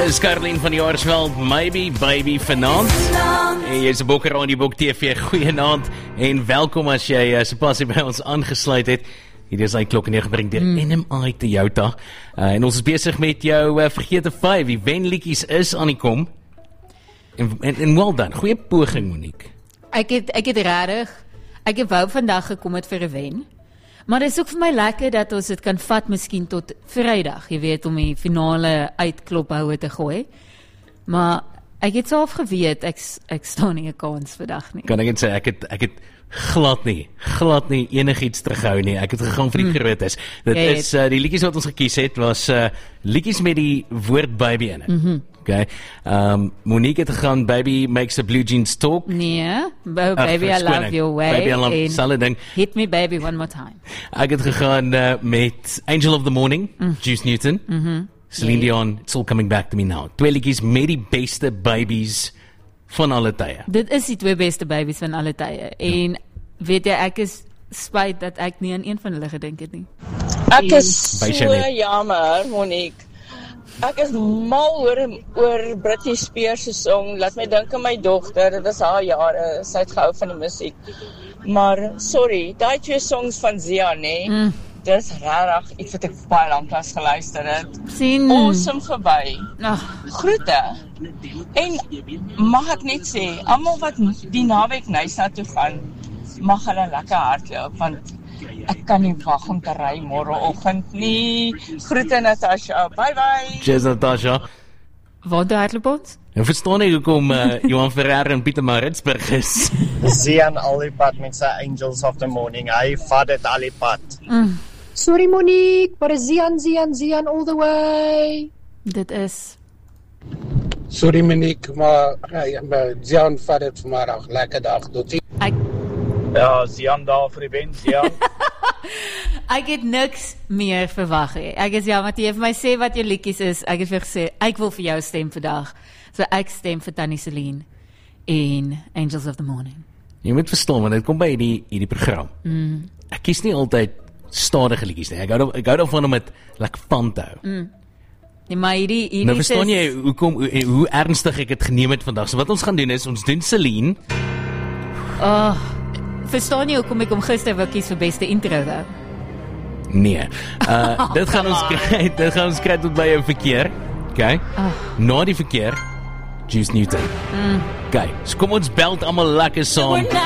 Dis Caroline van die Jaarsveld, Maybe Baby vanaand. En jy is 'n bokker aan die Bok TV, goeienaand en welkom as jy sopas by ons aangesluit het. Hier is hy klok 9 gebring deur NMI Toyota. En ons is besig met jou vergete 5, die wenliedjies is aan die kom. En well done, goeie poging Monique. Ek het rarig, ek het wou vandag gekom het vir 'n wen. Maar dit is ook vir my lekker dat ons dit kan vat miskien tot Vrydag, jy weet, om die finale uitklophoue te gooi. Maar ek het self geweet, ek staan nie 'n kans vandag nie. Kan ek net sê, ek het glad nie enigiets terughou nie. Ek het gegaan vir die grootes. Dit is die liedjies wat ons gekies het was liedjies met die woord baby in dit. Okay. Monique het gegaan Baby Makes a Blue Jeans Talk. Nee, Baby I Love Your Way. Baby I Love Saladin. Hit Me Baby One More Time. Ek het gegaan met Angel of the Morning, Juice Newton. Celine Dion, It's All Coming Back to Me Now. Twee liedjies met die beste babies van alle tye. Dit is die twee beste babies van alle tye. En weet jy, ek is spyt dat ek nie aan een van hulle gedink het nie. Ek is so jammer, Monique. Ek is mal oor Britney Spears se song. Laat my dink aan my dogter. Dit was haar jare. Sy het gehou van die musiek. Maar sorry, daai twee songs van Zia, nee. Dis regtig iets wat ek baie lank lank geluister het. Sien. Awesome verby. Groete. En mag ek net sê, almal wat die naweek Nyasa toe gaan, mag hulle lekker hardloop want ek kan nie wag om te ry môreoggend nie. Groete Natasha. Bye bye. Cheers Natasha. Wat hardloop ons? En verstaan nie hoekom Johan Ferreira en Pieter Maritzburg is. Zian Alipad met sy Angels of the Morning. Hy vat dit Alipad. Sorry Monique, maar Zian all the way. Dit is. Sorry Monique, maar Zian vat dit vanmiddag. Lekker dag. Tot Ja, Zian daar vir die wen, Zian. Ek het niks meer verwag nie. Ek is jammer, jy het vir my sê wat jou liedjies is. Ek het vir gesê, ek wil vir jou stem vandag. So ek stem vir Tannie Celine en Angels of the Morning. Jy moet verstaan, want dit kom by hierdie program. Ek kies nie altyd stadige liedjies nie. Ek hou daarvan om dit lekker van te hou. Nee, maar hierdie nou verstaan jy hoe ernstig ek het geneem het vandag. So wat ons gaan doen is, ons doen Celine. Verstaan jy hoekom ek om gister wou kies vir beste intro wou? Nee. Dit gaan ons kry tot by 'n verkeer. Okay? Na die verkeer, Juice Newton. Okay, so kom ons belt almal lekker saam.